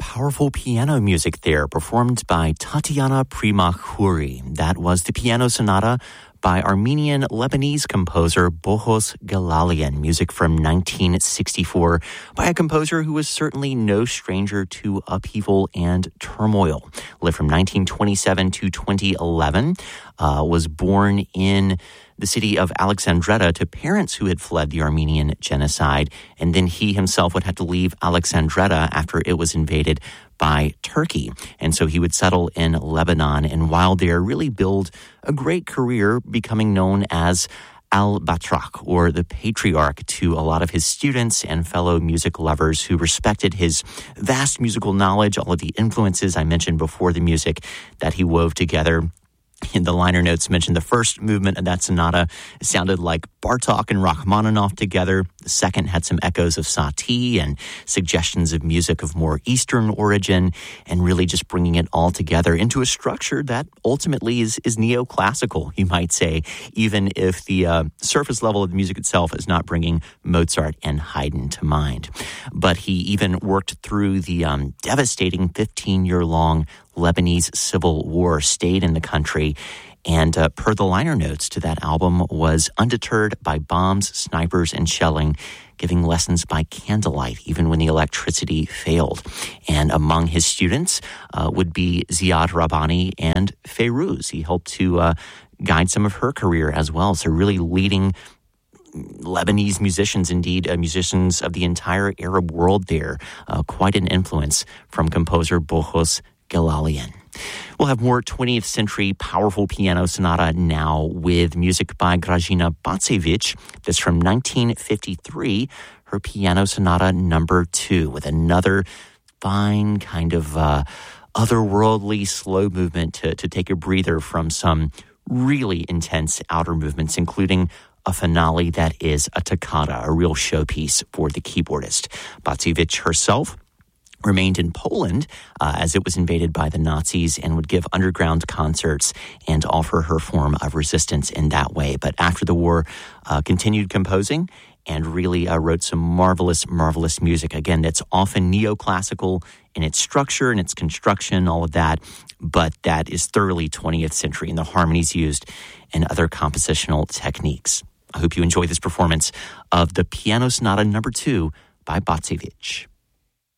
powerful piano music there, performed by Tatiana Primakhuri. That was the piano sonata by Armenian Lebanese composer Boghos Galalian, music from 1964 by a composer who was certainly no stranger to upheaval and turmoil. Lived from 1927 to 2011, was born in the city of Alexandretta to parents who had fled the Armenian genocide, and then he himself would have to leave Alexandretta after it was invaded by Turkey. And so he would settle in Lebanon, and while there really build a great career, becoming known as Al-Batrak, or the Patriarch, to a lot of his students and fellow music lovers who respected his vast musical knowledge, all of the influences I mentioned before, the music that he wove together. In the liner notes mentioned the first movement of that sonata sounded like Bartók and Rachmaninoff together. The second had some echoes of Satie and suggestions of music of more Eastern origin, and really just bringing it all together into a structure that ultimately is neoclassical, you might say, even if the surface level of the music itself is not bringing Mozart and Haydn to mind. But he even worked through the devastating 15-year-long Lebanese civil war, stayed in the country, and per the liner notes to that album, was undeterred by bombs, snipers, and shelling, giving lessons by candlelight, even when the electricity failed. And among his students would be Ziad Rabbani and Feiruz. He helped to guide some of her career as well, so really leading Lebanese musicians, indeed musicians of the entire Arab world there. Quite an influence from composer Boghos Galalian. We'll have more 20th century powerful piano sonata now with music by Grażyna Bacewicz. This from 1953, her piano sonata number 2, with another fine kind of otherworldly slow movement to take a breather from some really intense outer movements, including a finale that is a toccata, a real showpiece for the keyboardist. Bacewicz herself remained in Poland as it was invaded by the Nazis, and would give underground concerts and offer her form of resistance in that way. But after the war, continued composing and really wrote some marvelous music. Again, that's often neoclassical in its structure and its construction, all of that, but that is thoroughly 20th century in the harmonies used and other compositional techniques. I hope you enjoy this performance of the Piano Sonata number 2 by Bacewicz.